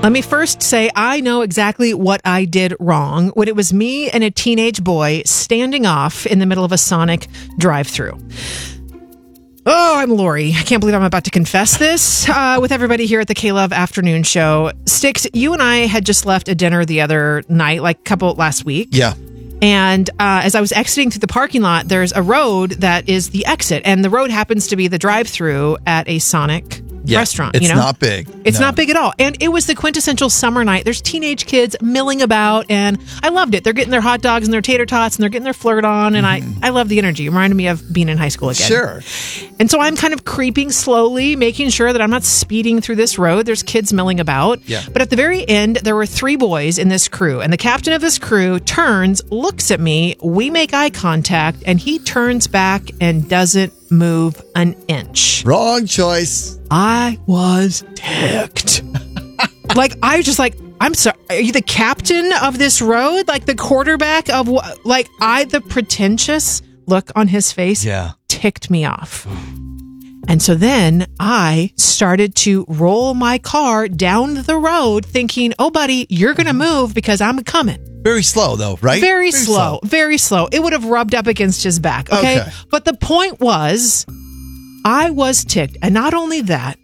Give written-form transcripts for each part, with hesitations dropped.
Let me first say I know exactly what I did wrong when it was me and a teenage boy standing off in the middle of a Sonic drive-thru. Oh, I'm Lori. I can't believe I'm about to confess this with everybody here at the K-Love Afternoon Show. Sticks, you and I had just left a dinner the other night, last week. Yeah. And as I was exiting through the parking lot, there's a road that is the exit. And the road happens to be the drive-thru at a Sonic restaurant. It's not big. It's not big at all. And it was the quintessential summer night. There's teenage kids milling about, and I loved it. They're getting their hot dogs and their tater tots, and they're getting their flirt on, and I love the energy. It reminded me of being in high school again. Sure. And so I'm kind of creeping slowly, making sure that I'm not speeding through this road. There's kids milling about. Yeah. But at the very end, there were 3 boys in this crew, and the captain of this crew turns, looks at me, we make eye contact, and he turns back and doesn't move an inch. Wrong choice. I was ticked. I was just like, I'm sorry, are you the captain of this road? Like the quarterback of what? Like the pretentious look on his face ticked me off. And so then I started to roll my car down the road thinking, oh, buddy, you're going to move because I'm coming. Very slow, though, right? Very slow. Very slow. It would have rubbed up against his back. Okay. But the point was, I was ticked. And not only that,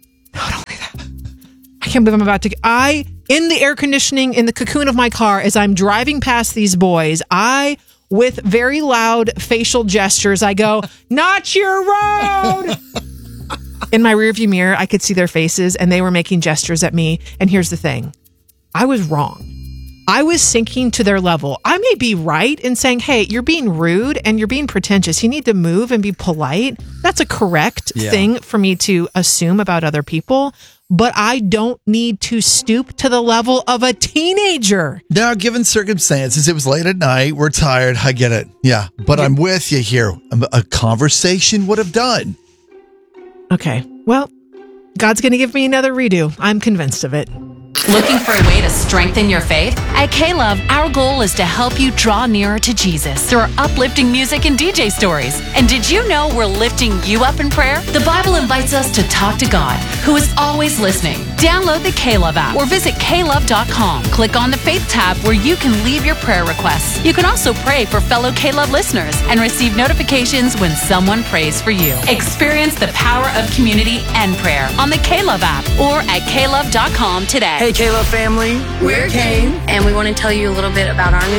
I can't believe I'm about to, in the air conditioning, in the cocoon of my car, as I'm driving past these boys, with very loud facial gestures, I go, not your road. In my rearview mirror, I could see their faces and they were making gestures at me. And here's the thing. I was wrong. I was sinking to their level. I may be right in saying, hey, you're being rude and you're being pretentious. You need to move and be polite. That's a correct thing for me to assume about other people. But I don't need to stoop to the level of a teenager. Now, given circumstances, it was late at night. We're tired. I get it. Yeah. But I'm with you here. A conversation would have done. Okay. Well, God's going to give me another redo. I'm convinced of it. Looking for a way to strengthen your faith? At K-Love, our goal is to help you draw nearer to Jesus through our uplifting music and DJ stories. And did you know we're lifting you up in prayer? The Bible invites us to talk to God, who is always listening. Download the K-Love app or visit klove.com. Click on the Faith tab where you can leave your prayer requests. You can also pray for fellow K-Love listeners and receive notifications when someone prays for you. Experience the power of community and prayer on the K-Love app or at klove.com today. Hey, K-Love family. We're Kane, and we want to tell you a little bit about our new